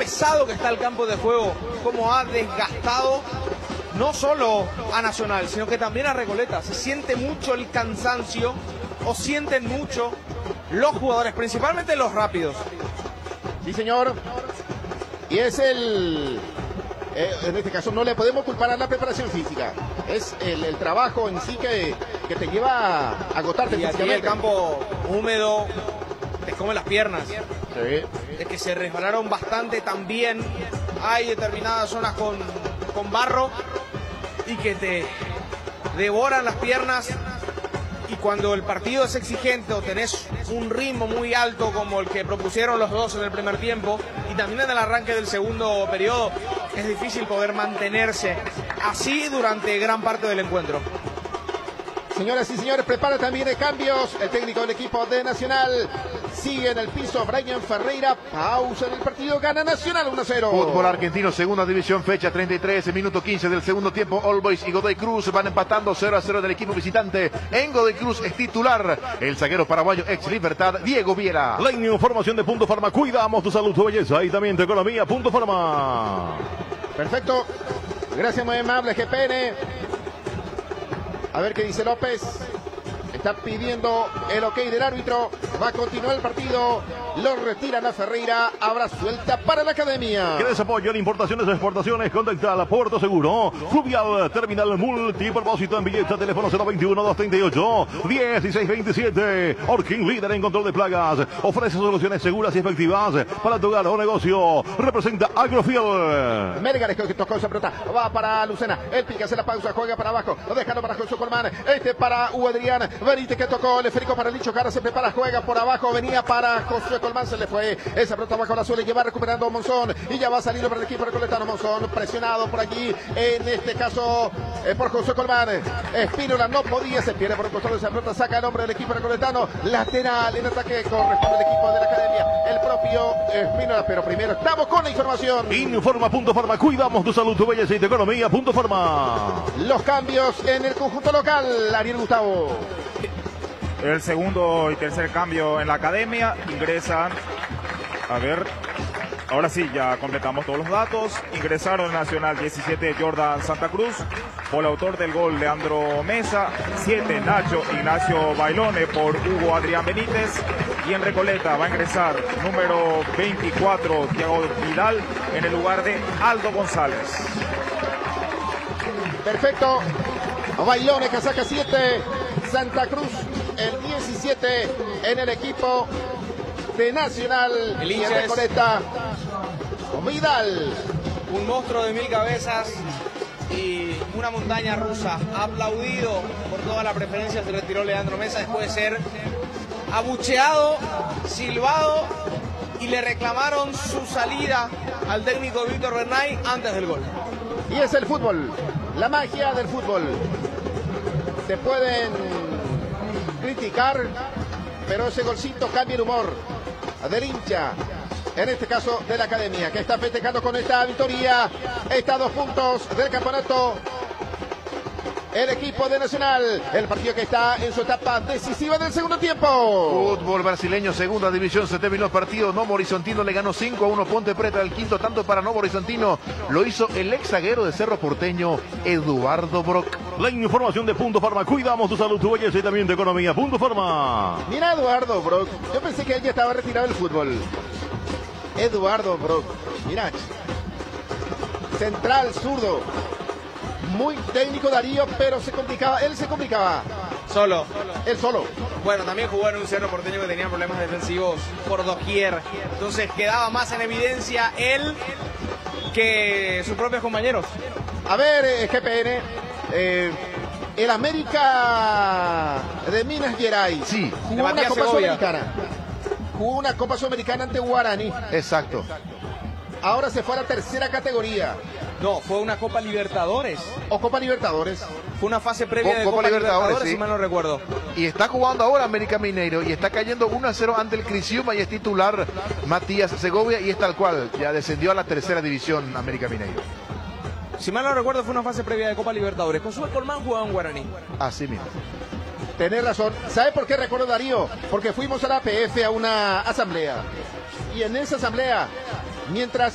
pesado que está el campo de juego, cómo ha desgastado no solo a Nacional, sino que también a Recoleta. Se siente mucho el cansancio, o sienten mucho los jugadores, principalmente los rápidos. Sí, señor. Y es en este caso no le podemos culpar a la preparación física. Es el trabajo en sí que te lleva a agotarte y físicamente. Aquí el campo húmedo te come las piernas. Sí. De que se resbalaron bastante también. Hay determinadas zonas con barro y que te devoran las piernas. Y cuando el partido es exigente o tenés un ritmo muy alto como el que propusieron los dos en el primer tiempo y también en el arranque del segundo periodo, es difícil poder mantenerse así durante gran parte del encuentro. Señoras y señores, prepara también de cambios el técnico del equipo de Nacional. Sigue en el piso Brian Ferreira. Pausa en el partido. Gana Nacional 1-0. Fútbol argentino, segunda división, fecha 33, minuto 15 del segundo tiempo. All Boys y Godoy Cruz van empatando 0-0 del equipo visitante. En Godoy Cruz es titular el zaguero paraguayo ex Libertad, Diego Viera. La información de Punto Farma. Cuidamos tu salud, tu belleza y también tu economía. Punto Farma. Perfecto. Gracias, muy amable, GPN. A ver qué dice López. Está pidiendo el ok del árbitro. Va a continuar el partido. Lo retiran a Ferreira. Habrá suelta para la academia. ¿Quieres apoyo en importaciones o exportaciones? Contacta a Puerto Seguro. Fluvial Terminal Multipropósito en billete. Teléfono 021-238-1627. Orkin, líder en control de plagas. Ofrece soluciones seguras y efectivas para tu hogar o negocio. Representa Agrofiel. Melgares que tocó esa pelota. Va para Lucena. El pica, hace la pausa. Juega para abajo. Lo dejan para José Colmán. Para Adrián. Benítez que tocó. El esférico para Licho Cara. Se prepara. Juega por abajo. Venía para José Colmán. Se le fue. Esa pelota bajo la suela. Y va recuperando Monzón. Y ya va saliendo para el equipo recoletano. Monzón presionado por allí. En este caso por José Colmán. Espínola no podía. Se pierde por el costado de esa pelota. Saca el hombre del equipo recoletano. Lateral en ataque. Corresponde al equipo de la academia. El propio Espínola. Pero primero estamos con la información. Informa Punto Farma. Cuidamos tu salud, tu belleza y tu economía. Punto Farma. Los cambios en el conjunto local. Ariel Gustavo. El segundo y tercer cambio en la academia. Ingresan, a ver, ahora sí, ya completamos todos los datos. Ingresaron en Nacional 17 Jordan Santa Cruz, por el autor del gol Leandro Mesa, 7 Nacho Ignacio Bailone por Hugo Adrián Benítez. Y en Recoleta va a ingresar número 24 Thiago Vidal en el lugar de Aldo González. Perfecto. Bailone que saca 7. Santa Cruz el 17 en el equipo de Nacional. El y en hincha Recoleta Vidal. Un monstruo de 1000 cabezas y una montaña rusa. Aplaudido por toda la preferencia. Se retiró Leandro Mesa después de ser abucheado, silbado, y le reclamaron su salida al técnico Víctor Bernay antes del gol. Y es el fútbol, la magia del fútbol. Se pueden criticar, pero ese golcito cambia el humor del hincha, en este caso de la academia, que está festejando con esta victoria. Está a 2 puntos del campeonato el equipo de Nacional. El partido que está en su etapa decisiva del segundo tiempo. Fútbol brasileño, segunda división, se terminó el partido. Novo Horizontino le ganó 5-1 Ponte Preta. El quinto tanto para Novo Horizontino lo hizo el ex zaguero de Cerro Porteño, Eduardo Brock. La información de Punto Farma. Cuidamos tu salud, tu belleza y también tu economía. Punto Farma. Mira Eduardo Brock. Yo pensé que él ya estaba retirado del fútbol. Eduardo Brock. Mira. Central, zurdo. Muy técnico Darío, pero se complicaba. Él se complicaba. Solo. Él solo. Bueno, también jugó en un Cerro Porteño que tenía problemas defensivos por doquier. Entonces quedaba más en evidencia él que sus propios compañeros. A ver, GPN. El América de Minas Gerais. Sí. Jugó una Copa Sudamericana. Jugó una Copa Sudamericana ante Guaraní. Exacto. Ahora se fue a la tercera categoría. No, fue una Copa Libertadores. O Copa Libertadores. Fue una fase previa de Copa Copa Libertadores, sí. si mal no recuerdo. Y está jugando ahora América Mineiro y está cayendo 1-0 ante el Criciúma y es titular Matías Segovia y es tal cual. Ya descendió a la tercera división América Mineiro. Si mal no recuerdo, fue una fase previa de Copa Libertadores. Josué Colmán jugaba en Guaraní. Así mismo. Tenés razón. ¿Sabe por qué recuerdo, Darío? Porque fuimos a la APF a una asamblea. Y en esa asamblea, mientras